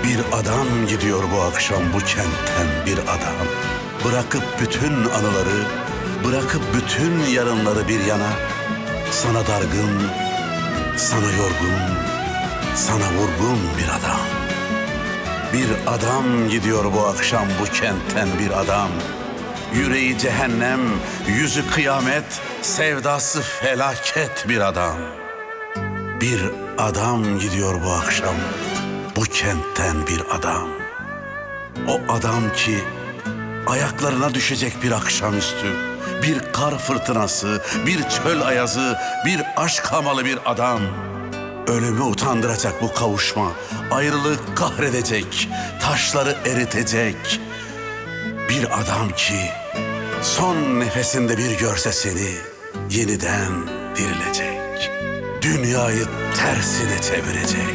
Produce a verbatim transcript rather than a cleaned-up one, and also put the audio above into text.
Bir adam gidiyor bu akşam bu kentten, bir adam. Bırakıp bütün anıları, bırakıp bütün yarınları bir yana. Sana dargın, sana yorgun, sana vurgun bir adam. Bir adam gidiyor bu akşam bu kentten, bir adam. Yüreği cehennem, yüzü kıyamet, sevdası felaket bir adam. Bir adam gidiyor bu akşam bu kentten, bir adam. O adam ki ayaklarına düşecek bir akşamüstü, bir kar fırtınası, bir çöl ayazı, bir aşk hamalı bir adam. Ölümü utandıracak bu kavuşma, ayrılık kahredecek, taşları eritecek. Bir adam ki son nefesinde bir görse seni yeniden dirilecek. Dünyayı tersine çevirecek.